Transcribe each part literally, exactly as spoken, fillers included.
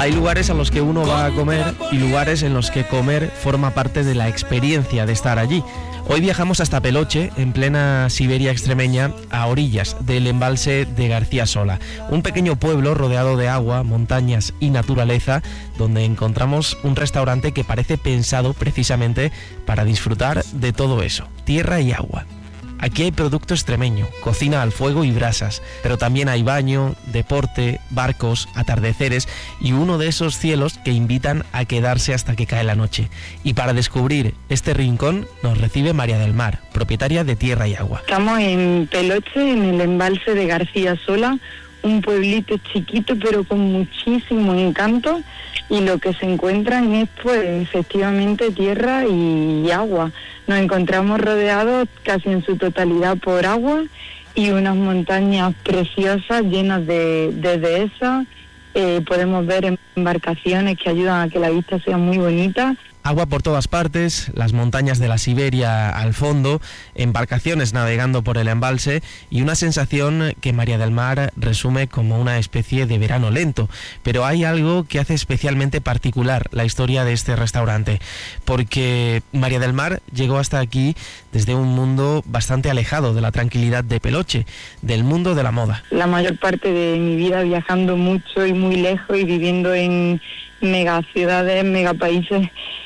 Hay lugares a los que uno va a comer y lugares en los que comer forma parte de la experiencia de estar allí. Hoy viajamos hasta Peloche, en plena Siberia extremeña, a orillas del embalse de García Sola, un pequeño pueblo rodeado de agua, montañas y naturaleza, donde encontramos un restaurante que parece pensado precisamente para disfrutar de todo eso, tierra y agua. Aquí hay producto extremeño, cocina al fuego y brasas, pero también hay baño, deporte, barcos, atardeceres y uno de esos cielos que invitan a quedarse hasta que cae la noche. Y para descubrir este rincón nos recibe María del Mar, propietaria de Tierra y Agua. Estamos en Peloche, en el embalse de García Sola, un pueblito chiquito pero con muchísimo encanto, y lo que se encuentran es pues efectivamente tierra y agua. Nos encontramos rodeados casi en su totalidad por agua y unas montañas preciosas llenas de, de dehesas. Eh, podemos ver embarcaciones que ayudan a que la vista sea muy bonita. Agua por todas partes, las montañas de la Siberia al fondo, embarcaciones navegando por el embalse y una sensación que María del Mar resume como una especie de verano lento. Pero hay algo que hace especialmente particular la historia de este restaurante, porque María del Mar llegó hasta aquí desde un mundo bastante alejado de la tranquilidad de Peloche, del mundo de la moda. La mayor parte de mi vida viajando mucho y muy lejos y viviendo en megaciudades, megapaíses,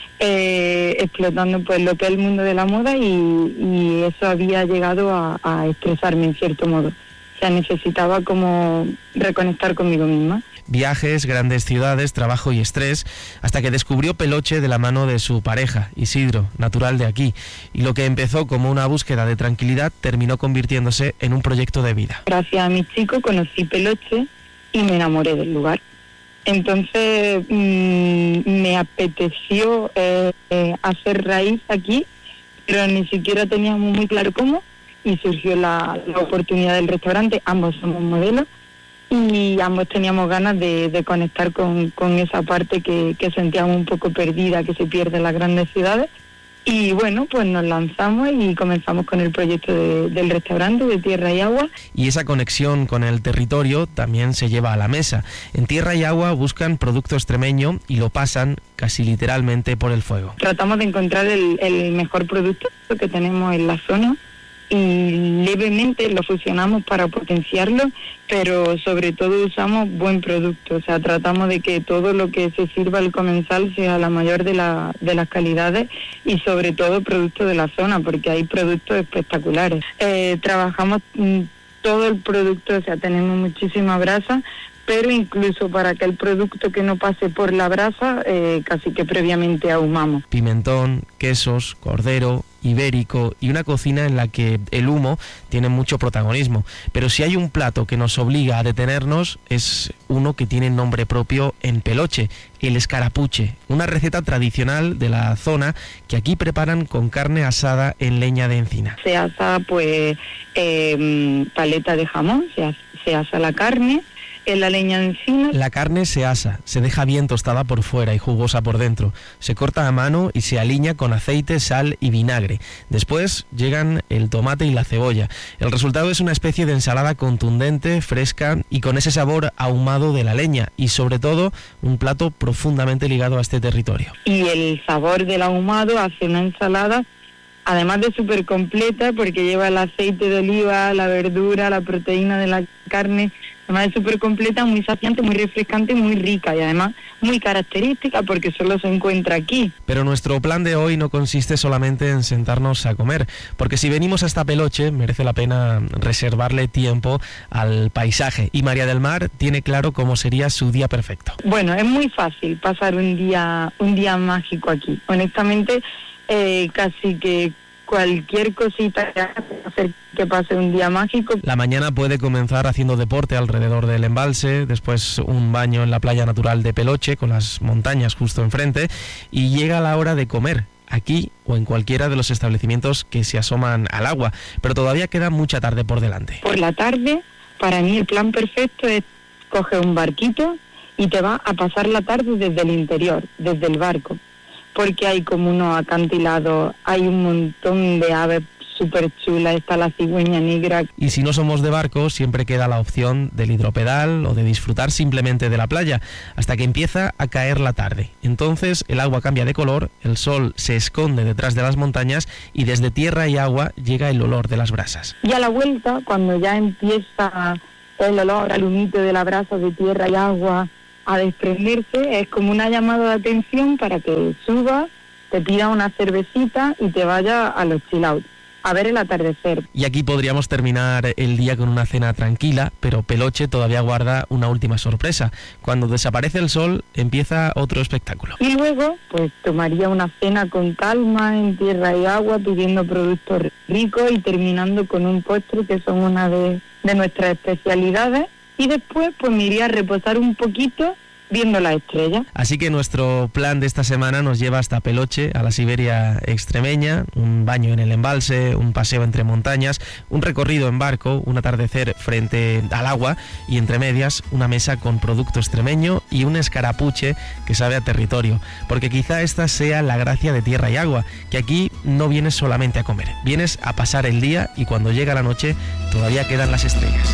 Eh, explotando pues lo que es el mundo de la moda, y, y eso había llegado a, a estresarme en cierto modo. O sea, necesitaba como reconectar conmigo misma. Viajes, grandes ciudades, trabajo y estrés, hasta que descubrió Peloche de la mano de su pareja, Isidro, natural de aquí, y lo que empezó como una búsqueda de tranquilidad terminó convirtiéndose en un proyecto de vida. Gracias a mi chico conocí Peloche y me enamoré del lugar. Entonces mmm, me apeteció eh, eh, hacer raíz aquí, pero ni siquiera teníamos muy claro cómo, y surgió la, la oportunidad del restaurante. Ambos somos modelos y ambos teníamos ganas de, de conectar con, con esa parte que, que sentíamos un poco perdida, que se pierde en las grandes ciudades. Y bueno, pues nos lanzamos y comenzamos con el proyecto de, del restaurante de Tierra y Agua. Y esa conexión con el territorio también se lleva a la mesa. En Tierra y Agua buscan producto extremeño y lo pasan casi literalmente por el fuego. Tratamos de encontrar el, el mejor producto que tenemos en la zona y levemente lo fusionamos para potenciarlo, pero sobre todo usamos buen producto. O sea, tratamos de que todo lo que se sirva al comensal sea la mayor de, la, de las calidades, y sobre todo producto de la zona, porque hay productos espectaculares. Eh, trabajamos mm, todo el producto, o sea, tenemos muchísima brasa, pero incluso para que el producto que no pase por la brasa, eh, casi que previamente ahumamos. Pimentón, quesos, cordero, ibérico y una cocina en la que el humo tiene mucho protagonismo. Pero si hay un plato que nos obliga a detenernos, es uno que tiene nombre propio en Peloche, el escarapuche, una receta tradicional de la zona que aquí preparan con carne asada en leña de encina. Se asa pues eh, paleta de jamón, se asa, se asa la carne en la leña de encina. La carne se asa, se deja bien tostada por fuera y jugosa por dentro. Se corta a mano y se aliña con aceite, sal y vinagre. Después llegan el tomate y la cebolla. El resultado es una especie de ensalada contundente, fresca y con ese sabor ahumado de la leña, y sobre todo un plato profundamente ligado a este territorio. Y el sabor del ahumado hace una ensalada, además de súper completa, porque lleva el aceite de oliva, la verdura, la proteína de la carne. Además es súper completa, muy saciante, muy refrescante, muy rica, y además muy característica porque solo se encuentra aquí. Pero nuestro plan de hoy no consiste solamente en sentarnos a comer, porque si venimos hasta Peloche merece la pena reservarle tiempo al paisaje, y María del Mar tiene claro cómo sería su día perfecto. Bueno, es muy fácil pasar un día, un día mágico aquí. Honestamente, eh, casi que cualquier cosita que hacer que pase un día mágico. La mañana puede comenzar haciendo deporte alrededor del embalse, después un baño en la playa natural de Peloche con las montañas justo enfrente, y llega la hora de comer aquí o en cualquiera de los establecimientos que se asoman al agua, pero todavía queda mucha tarde por delante. Por la tarde, para mí el plan perfecto es coger un barquito y te vas a pasar la tarde desde el interior, desde el barco, porque hay como unos acantilados, hay un montón de aves súper chula, está la cigüeña negra. Y si no somos de barco, siempre queda la opción del hidropedal o de disfrutar simplemente de la playa, hasta que empieza a caer la tarde. Entonces el agua cambia de color, el sol se esconde detrás de las montañas y desde tierra y agua llega el olor de las brasas. Y a la vuelta, cuando ya empieza el olor al humito de la brasa de tierra y agua a desprenderse, es como una llamada de atención para que subas, te pidas una cervecita y te vayas a los chill out, a ver el atardecer. Y aquí podríamos terminar el día con una cena tranquila, pero Peloche todavía guarda una última sorpresa. Cuando desaparece el sol, empieza otro espectáculo. Y luego, pues tomaría una cena con calma en tierra y agua, pidiendo productos ricos y terminando con un postre que son una de, de nuestras especialidades. Y después, pues me iría a reposar un poquito viendo las estrellas. Así que nuestro plan de esta semana nos lleva hasta Peloche, a la Siberia extremeña, un baño en el embalse, un paseo entre montañas, un recorrido en barco, un atardecer frente al agua y entre medias una mesa con producto extremeño y un escarapuche que sabe a territorio, porque quizá esta sea la gracia de tierra y agua, que aquí no vienes solamente a comer, vienes a pasar el día y cuando llega la noche todavía quedan las estrellas.